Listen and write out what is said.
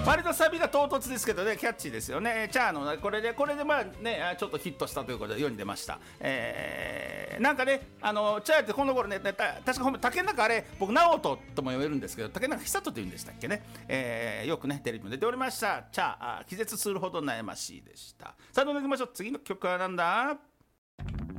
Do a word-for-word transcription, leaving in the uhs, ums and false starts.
割とサビが唐突ですけどね、キャッチーですよね。チャーのこれでこれでまあねちょっとヒットしたということで世に出ました。えー、なんかねあのチャーってこの頃ねた確か本竹中あれ僕直人とも呼べるんですけど竹中久人というんでしたっけね、えー、よくねテレビも出ておりました。チャー気絶するほど悩ましいでした。さあどんどん行きましょう。次の曲はなんだ。